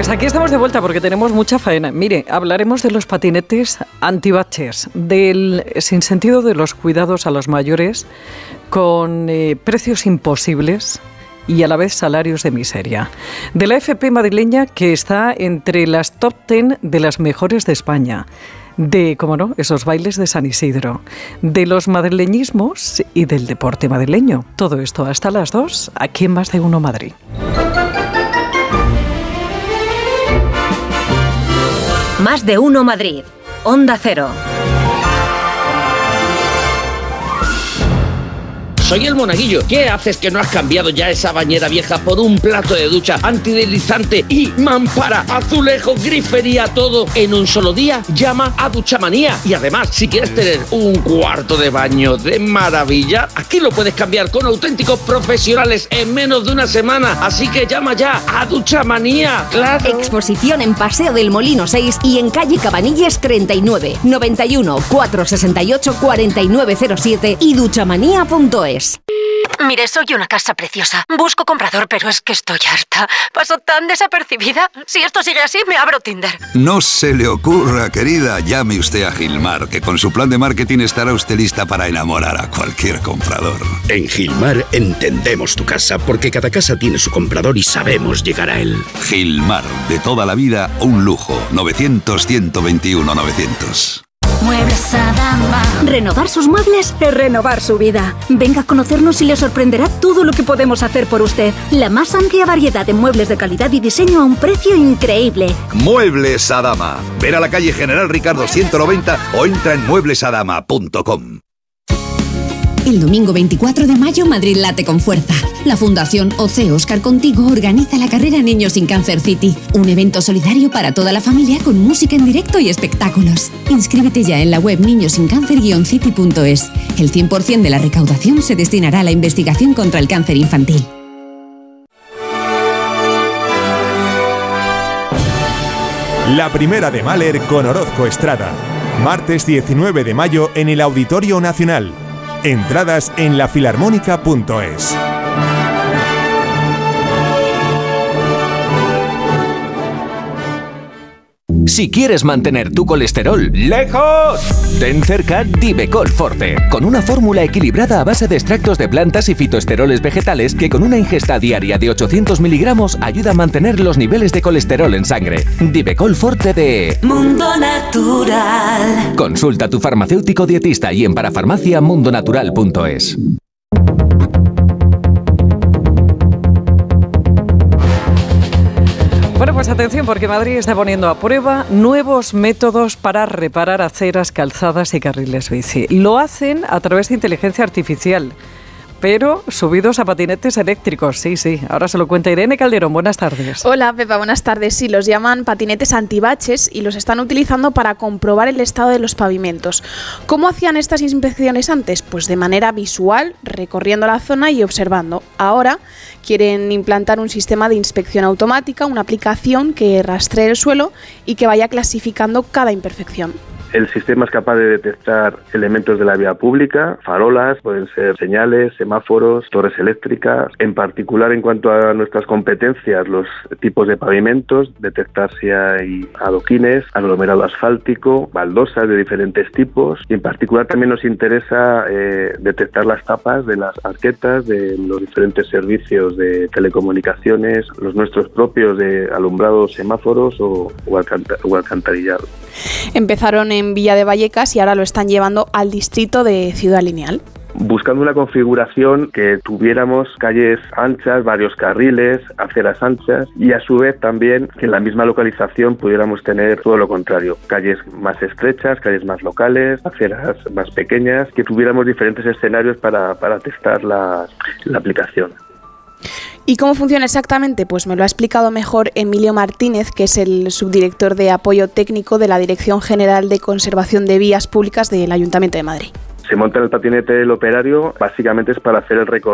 Pues aquí estamos de vuelta porque tenemos mucha faena. Mire, hablaremos de los patinetes antibaches, del sinsentido de los cuidados a los mayores, con precios imposibles y a la vez salarios de miseria. De la FP madrileña, que está entre las top 10 de las mejores de España. De, cómo no, esos bailes de San Isidro, de los madrileñismos y del deporte madrileño. Todo esto hasta las 2, aquí en Más de Uno Madrid. Más de Uno Madrid, Onda Cero. Soy el Monaguillo. ¿Qué haces que no has cambiado ya esa bañera vieja por un plato de ducha antideslizante y mampara, azulejo, grifería, todo en un solo día? Llama a Duchamanía. Y además, si quieres tener un cuarto de baño de maravilla, aquí lo puedes cambiar con auténticos profesionales en menos de una semana. Así que llama ya a Duchamanía. ¡Claro! Exposición en Paseo del Molino 6 y en calle Cabanilles 39, 91 468 4907 y duchamanía.es. Mire, soy una casa preciosa. Busco comprador, pero es que estoy harta. Paso tan desapercibida. Si esto sigue así, me abro Tinder. No se le ocurra, querida. Llame usted a Gilmar, que con su plan de marketing estará usted lista para enamorar a cualquier comprador. En Gilmar entendemos tu casa, porque cada casa tiene su comprador y sabemos llegar a él. Gilmar, de toda la vida, un lujo. 900-121-900. Muebles Adama. Renovar sus muebles es renovar su vida. Venga a conocernos y le sorprenderá todo lo que podemos hacer por usted. La más amplia variedad de muebles de calidad y diseño a un precio increíble. Muebles Adama. Ven a la calle General Ricardo 190 o entra en mueblesadama.com. El domingo 24 de mayo, Madrid late con fuerza. La Fundación OC Óscar Contigo organiza la carrera Niños sin Cáncer City, un evento solidario para toda la familia con música en directo y espectáculos. Inscríbete ya en la web niñosincancer-city.es. El 100% de la recaudación se destinará a la investigación contra el cáncer infantil. La primera de Mahler con Orozco Estrada. Martes 19 de mayo en el Auditorio Nacional. Entradas en lafilarmónica.es. Si quieres mantener tu colesterol lejos, ten cerca Divecol Forte, con una fórmula equilibrada a base de extractos de plantas y fitoesteroles vegetales que con una ingesta diaria de 800 miligramos ayuda a mantener los niveles de colesterol en sangre. Divecol Forte de Mundo Natural. Consulta a tu farmacéutico dietista y en parafarmaciamundonatural.es. Bueno, pues atención, porque Madrid está poniendo a prueba nuevos métodos para reparar aceras, calzadas y carriles bici. Lo hacen a través de inteligencia artificial, pero subidos a patinetes eléctricos. Sí, ahora se lo cuenta Irene Calderón. Buenas tardes. Hola, Pepa, buenas tardes. Sí, los llaman patinetes antibaches y los están utilizando para comprobar el estado de los pavimentos. ¿Cómo hacían estas inspecciones antes? Pues de manera visual, recorriendo la zona y observando. Ahora quieren implantar un sistema de inspección automática, una aplicación que rastree el suelo y que vaya clasificando cada imperfección. El sistema es capaz de detectar elementos de la vía pública, farolas, pueden ser señales, semáforos, torres eléctricas. En particular, en cuanto a nuestras competencias, los tipos de pavimentos, detectar si hay adoquines, aglomerado asfáltico, baldosas de diferentes tipos. Y en particular también nos interesa detectar las tapas de las arquetas de los diferentes servicios de telecomunicaciones, los nuestros propios de alumbrado, semáforos o alcantarillado. Empezaron en Villa de Vallecas y ahora lo están llevando al distrito de Ciudad Lineal. Buscando una configuración que tuviéramos calles anchas, varios carriles, aceras anchas y a su vez también que en la misma localización pudiéramos tener todo lo contrario, calles más estrechas, calles más locales, aceras más pequeñas, que tuviéramos diferentes escenarios para testar la aplicación. ¿Y cómo funciona exactamente? Pues me lo ha explicado mejor Emilio Martínez, que es el subdirector de apoyo técnico de la Dirección General de Conservación de Vías Públicas del Ayuntamiento de Madrid. Se monta en el patinete el operario, básicamente es para hacer el recorrido